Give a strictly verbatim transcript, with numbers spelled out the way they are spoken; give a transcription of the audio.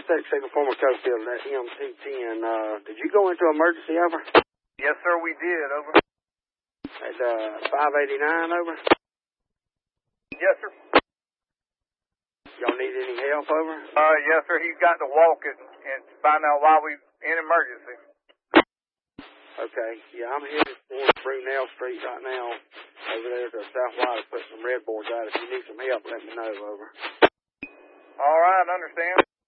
Sec Second Former Coast Building at M T ten. Uh, did you go into emergency, over? Yes, sir, we did, over. At uh, five eighty-nine, over? Yes, sir. Y'all need any help, over? Uh, yes, sir, he's got to walk it and find out why we in emergency. Okay, yeah, I'm headed towards Brunel Street right now, over there to South White, put some red boards out. If you need some help, let me know, over. All right, understand.